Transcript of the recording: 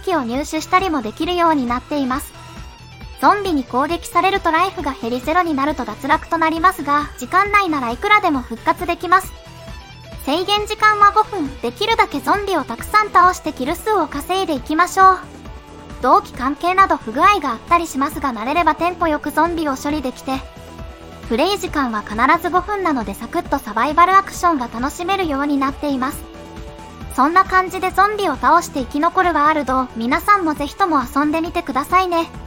器を入手したりもできるようになっています。ゾンビに攻撃されるとライフが減り0になると脱落となりますが、時間内ならいくらでも復活できます。制限時間は5分、できるだけゾンビをたくさん倒してキル数を稼いでいきましょう。同期関係など不具合があったりしますが、慣れればテンポよくゾンビを処理できて、プレイ時間は必ず5分なのでサクッとサバイバルアクションが楽しめるようになっています。そんな感じでゾンビを倒して生き残るワールドを皆さんもぜひとも遊んでみてくださいね。